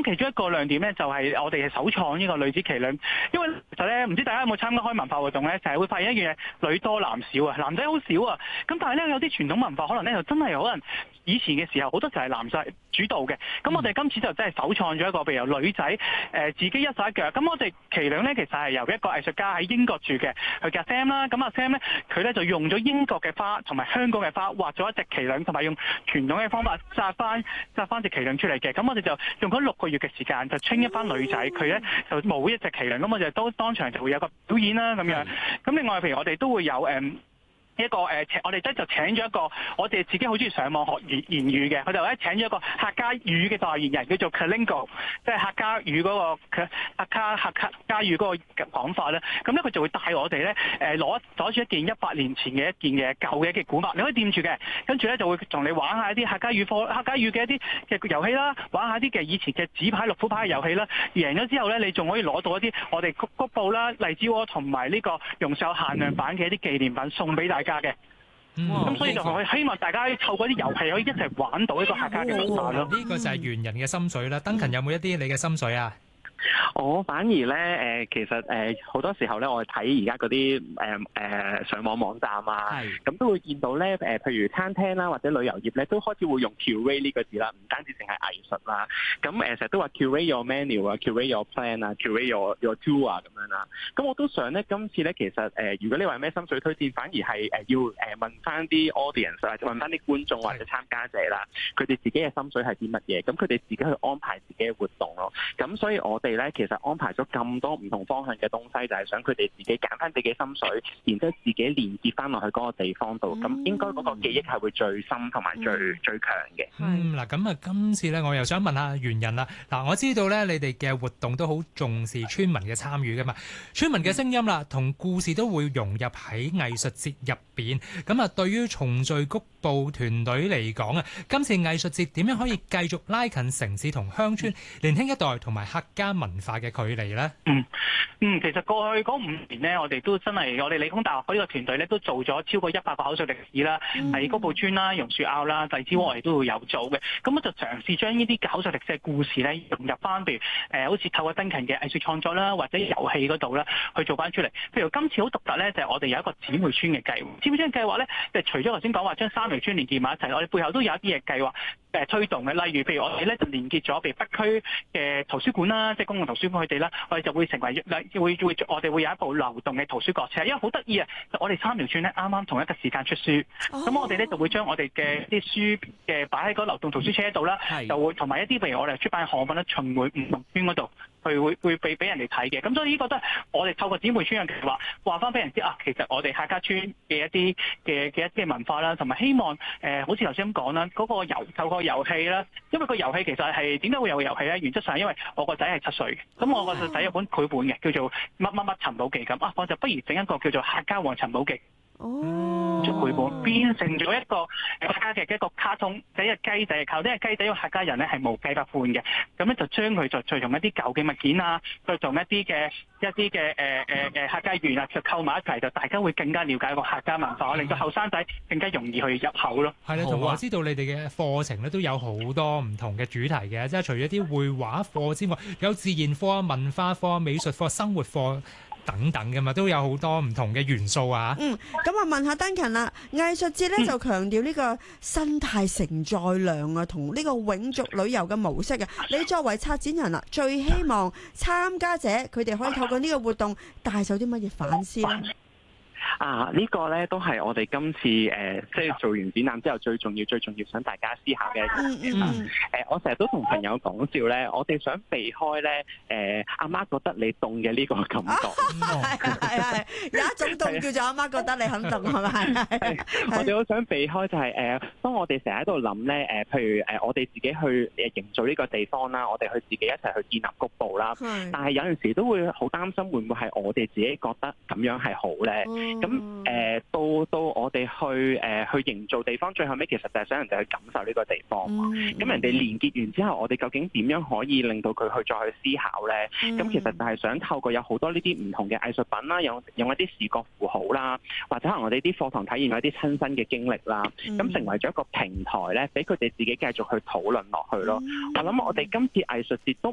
咁其中一個亮點咧就係我哋係首創呢個女子麒麟，因為其實咧唔知大家有冇參加開文化活動咧，成日會發現一樣嘢，女多男少啊，男仔好少啊。咁但係咧有啲傳統文化可能咧就真係可能以前嘅時候好多就係男仔主導嘅。咁我哋今次就真係首創咗一個譬如由女仔自己一手一腳。咁我哋麒麟咧其實係由一個藝術家喺英國住嘅，佢叫 Sam 啦。咁阿 Sam 咧佢咧就用咗英國嘅花同埋香港嘅花畫咗一隻麒麟，同埋用傳統嘅方法紮翻隻麒麟出嚟嘅。咁我哋就用咗6個月嘅時間就train一班女仔，佢咧就舞一隻麒麟。咁我哋都當場就會有個表演啦咁樣。咁另外譬如我哋都會有一個我哋就請咗一個我哋自己好中意上網學言語嘅，佢就咧請咗一個客家語嘅代言人，叫做 Kalingo， 即係客家語嗰個客家語嗰個講法咧。咁咧佢就會帶我哋咧攞住一件100年前嘅一件嘅舊嘅一件古物，你可以掂住嘅。跟住咧就會同你玩下一啲客家語嘅一啲嘅遊戲啦，玩下啲嘅以前嘅紙牌、六虎牌嘅遊戲啦。贏咗之後咧，你仲可以攞到一啲我哋菊布啦、荔枝窩同埋呢個榕樹有限量版嘅一啲紀念品送俾大家嘅。咁所以就希望大家透過啲遊戲可以一齊玩到一個客家嘅文化咯。 呢個就係猿人嘅心水啦。Duncan 有冇一啲你嘅心水啊？ 我反而咧其實好多時候咧，我睇而家嗰啲上網網站啊，咁都會見到咧譬如餐廳啦或者旅遊業咧，都開始會用 curate 呢個字啦，唔單止淨係藝術啦。咁成日都話 curate your menu 啊 ，curate your plan 啊 ，curate your tour 啊咁樣啦。咁我都想咧，今次咧其實如果你話咩心水推薦，反而係要問翻啲 audience 或者問翻啲觀眾或者參加者啦，佢哋自己嘅心水係啲乜嘢？咁佢哋自己去安排自己嘅活動咯。咁所以我哋咧其實安排咗咁多唔同方向嘅東西，就係想佢哋自己揀翻自己心水，然之後自己連結翻落去嗰個地方度，咁應該嗰個記憶係會最深同埋最強嘅。 嗱咁啊，今次咧我又想問下猿人啦。嗱，我知道咧你哋嘅活動都好重視村民嘅參與噶嘛，村民嘅聲音啦同故事都會融入喺藝術節入邊。咁啊，對於重聚菊步團隊嚟講啊，今次藝術節點樣可以繼續拉近城市同鄉村年輕一代同埋客家文化嘅距離咧？ 其實過去嗰5年咧，我哋都真係我哋理工大學呢個團隊咧都做咗超過100個口述歷史啦，喺菊步村啦、榕樹坳啦、荔枝窩我哋都會有做嘅。咁我就嘗試將呢啲口述歷史嘅故事咧融入翻，譬如好似透過Duncan嘅藝術創作啦，或者遊戲嗰度啦去做翻出嚟。譬如今次好獨特咧，就係我哋有一個姊妹村嘅計劃。姊妹村嘅計劃咧，就除咗頭先講話將3條村連結埋一齊，我哋背後都有一啲嘢計劃推動嘅。例如譬如我哋咧就連結咗譬如北區嘅圖書館啦，即係公共圖書館佢哋啦，我哋就會成為我哋會有一部流動嘅圖書角車，因為好得意啊！我哋3條村咧啱啱同一個時間出書，咁我哋咧就會將我哋嘅啲書嘅擺喺個流動圖書車度啦，就會同埋一啲譬如我哋出版嘅項目咧巡迴唔同村嗰度。會俾人哋睇嘅。咁所以呢個都係我哋透過姊妹村嘅計劃話翻俾人知啊，其實我哋客家村嘅一啲嘅文化啦，同埋希望好似頭先咁講啦，嗰個透過遊戲啦，因為個遊戲其實係點解會有個遊戲咧？原則上因為我個仔係7歲嘅，咁我個仔有本繪本嘅，叫做乜乜乜尋寶記咁啊，我就不如整一個叫做客家王尋寶記。出繪本變成咗一個客家嘅一個卡通，第一隻雞仔靠呢隻雞仔，因為客家人咧係無雞不歡嘅，咁咧就將佢再用一啲舊嘅物件啊，再同一啲嘅客家語啊，就構埋一齊，就大家會更加了解個客家文化，令到後生仔更加容易去入口咯。 係啦，同埋我知道你哋嘅課程咧都有好多唔同嘅主題嘅，即係除咗啲繪畫課之外，有自然課、文化課、美術課、生活課等等嘅嘛，都有好多唔同嘅元素啊。 咁啊，問下Duncan啦，藝術節咧就強調呢個生態承載量啊，同呢個永續旅遊嘅模式啊。你作為策展人啦，最希望參加者佢哋可以透過呢個活動帶走啲乜嘢反思咧？ 呢個咧都係我哋今次即係做完展覽之後最重要想大家思考嘅一樣嘢。我成日都同朋友講笑咧，我哋想避開咧阿媽覺得你凍嘅呢個感覺。 係有一種凍叫做阿媽覺得你很凍，係咪？ 我哋好想避開就係當我哋成日喺度諗咧譬如我哋自己去營造呢個地方啦，我哋去自己一齊去建立菊步啦。但係有陣時都會好擔心會唔會係我哋自己覺得咁樣係好咧？咁到我哋去營造地方，最後尾其實就係想人哋去感受呢個地方。咁人哋連結完之後，我哋究竟點樣可以令到佢去再去思考咧？咁其實就係想透過有好多呢啲唔同嘅藝術品啦，用一啲視覺符號啦，或者可能我哋啲課堂體驗有一啲親身嘅經歷啦，咁成為咗一個平台咧，俾佢哋自己繼續去討論落去咯。我諗我哋今次藝術節都